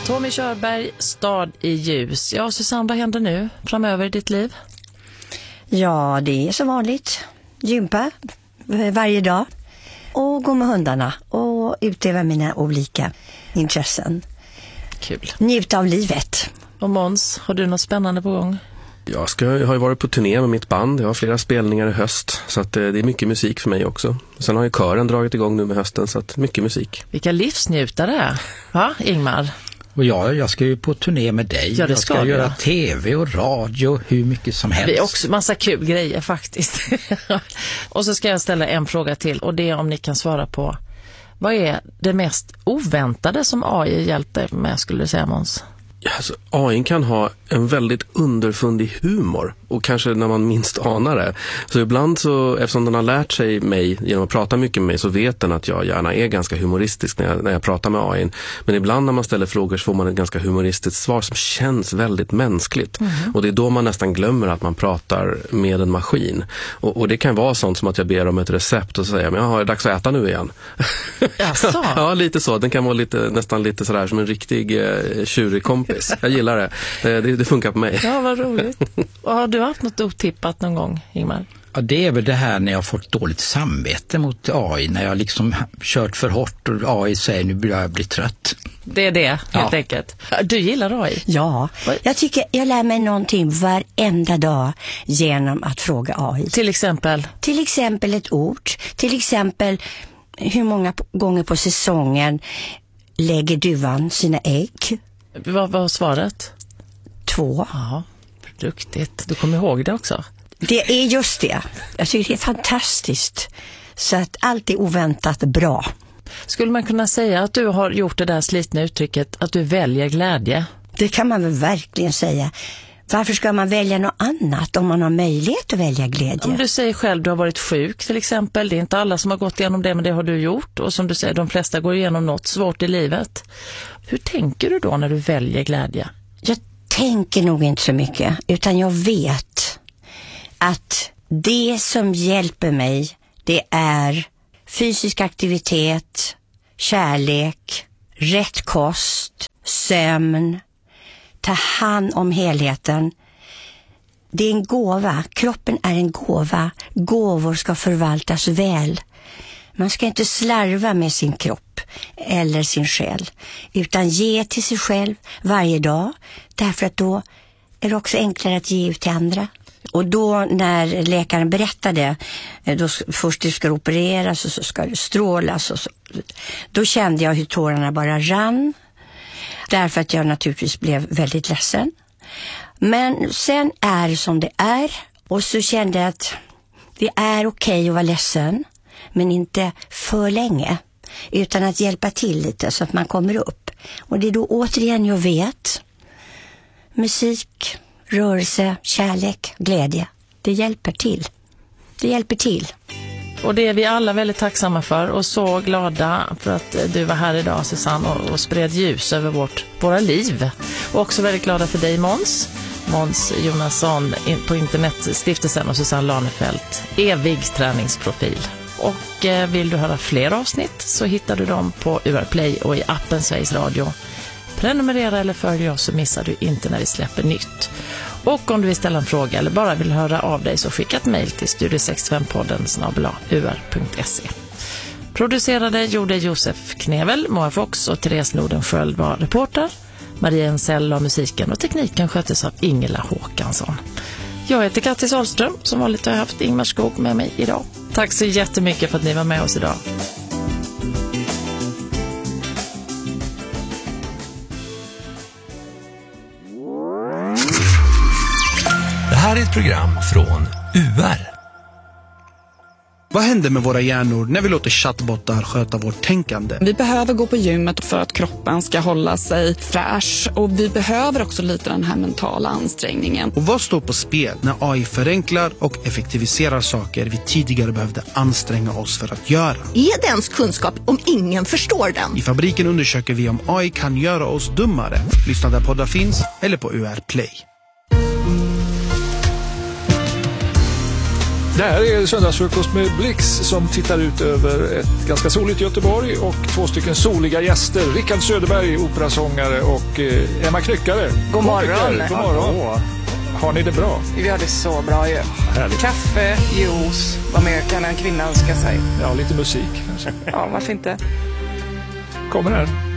Tommy Körberg, Stad i ljus. Ja, Susanne, vad händer nu framöver i ditt liv? Ja, det är som vanligt. Gympa varje dag. Och gå med hundarna. Och utöva mina olika intressen. Kul. Njuta av livet. Och Måns, har du något spännande på gång? Jag har ju varit på turné med mitt band. Jag har flera spelningar i höst. Så att det är mycket musik för mig också. Sen har ju kören dragit igång nu med hösten. Så att mycket musik. Vilka livsnjutare, va Ingmar? Och jag ska ju på turné med dig. Ja, det jag ska göra tv och radio, hur mycket som helst. Det är också massa kul grejer faktiskt. Och så ska jag ställa en fråga till. Och det är om ni kan svara på. Vad är det mest oväntade som AI hjälpte med, skulle du säga, Måns? Alltså, AI kan ha en väldigt underfundig humor och kanske när man minst anar det. Så ibland så, eftersom den har lärt sig mig genom att prata mycket med mig, så vet den att jag gärna är ganska humoristisk när jag pratar med AI. Men ibland när man ställer frågor så får man ett ganska humoristiskt svar som känns väldigt mänskligt. Och det är då man nästan glömmer att man pratar med en maskin. Och det kan vara sånt som att jag ber om ett recept och så säger men det är dags att äta nu igen. Jaså? Ja, lite så. Den kan vara nästan lite sådär som en riktig tjurig kompis. Jag gillar det. Det funkar på mig. Ja, vad roligt. Och har du haft något otippat någon gång, Ingmar? Ja, det är väl det här när jag har fått dåligt samvete mot AI. När jag liksom kört för hårt och AI säger nu börjar jag bli trött. Det är det, helt enkelt. Du gillar AI? Ja, jag tycker jag lär mig någonting varenda dag genom att fråga AI. Till exempel? Till exempel ett ord. Till exempel hur många gånger på säsongen lägger duvan sina ägg? Vad var svaret? 2. Ja, duktigt. Du kommer ihåg det också? Det är just det. Jag tycker det är fantastiskt. Så att allt är oväntat bra. Skulle man kunna säga att du har gjort det där slitna uttrycket att du väljer glädje? Det kan man väl verkligen säga. Varför ska man välja något annat om man har möjlighet att välja glädje? Om du säger själv du har varit sjuk till exempel. Det är inte alla som har gått igenom det, men det har du gjort. Och som du säger, de flesta går igenom något svårt i livet. Hur tänker du då när du väljer glädje? Jag tänker nog inte så mycket, utan jag vet att det som hjälper mig, det är fysisk aktivitet, kärlek, rätt kost, sömn, ta hand om helheten. Det är en gåva. Kroppen är en gåva. Gåvor ska förvaltas väl. Man ska inte slarva med sin kropp eller sin själ, utan ge till sig själv varje dag, därför att då är det också enklare att ge ut till andra. Och då när läkaren berättade, då först det ska opereras och så ska det strålas och så, då kände jag hur tårarna bara rann, därför att jag naturligtvis blev väldigt ledsen. Men sen är det som det är, och så kände jag att det är okej att vara ledsen, men inte för länge, utan att hjälpa till lite så att man kommer upp. Och det är då återigen jag vet, musik, rörelse, kärlek, glädje, det hjälper till. Det hjälper till. Och det är vi alla väldigt tacksamma för, och så glada för att du var här idag, Susanne, och spred ljus över våra liv. Och också väldigt glada för dig, Måns Jonasson på Internetstiftelsen, och Susanne Lanefelt, evig träningsprofil. Och vill du höra fler avsnitt så hittar du dem på UR Play och i appen Sveriges Radio. Prenumerera eller följ oss så missar du inte när vi släpper nytt. Och om du vill ställa en fråga eller bara vill höra av dig så skicka ett mejl till studio65podden@ur.se. Producerade gjorde Josef Knevel, Moa Fox och Therese Nordenskjöld var reporter. Maria Ensell och musiken och tekniken sköttes av Ingela Håkansson. Jag heter Kattis Ahlström, som vanligt har jag haft Ingmar Skog med mig idag. Tack så jättemycket för att ni var med oss idag. Det här är ett program från UR. Vad händer med våra hjärnor när vi låter chattbottar sköta vårt tänkande? Vi behöver gå på gymmet för att kroppen ska hålla sig fräsch, och vi behöver också lite den här mentala ansträngningen. Och vad står på spel när AI förenklar och effektiviserar saker vi tidigare behövde anstränga oss för att göra? Är det ens kunskap om ingen förstår den? I Fabriken undersöker vi om AI kan göra oss dummare. Lyssna där poddar finns eller på UR Play. Det här är Söndagsfrukost med Blix som tittar ut över ett ganska soligt Göteborg och 2 stycken soliga gärster. Rickard Söderberg, operasångare, och Emma Knyckare. God morgon. God morgon. Har ni det bra? Vi har det så bra ju. Härligt. Kaffe, juice, vad mer kan en kvinna önska sig? Ja, lite musik kanske. Ja, varför inte? Kommer här.